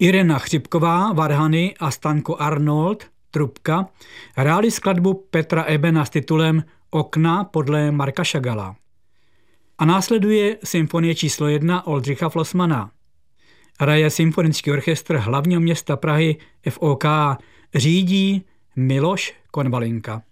Irena Chřipková, varhany a Stanko Arnold, trubka, hráli skladbu Petra Ebena s titulem Okna podle Marka Šagala. A následuje symfonie číslo 1 Oldřicha Flossmana. Hraje Symfonický orchestr hlavního města Prahy FOK, řídí Miloš Konvalinka.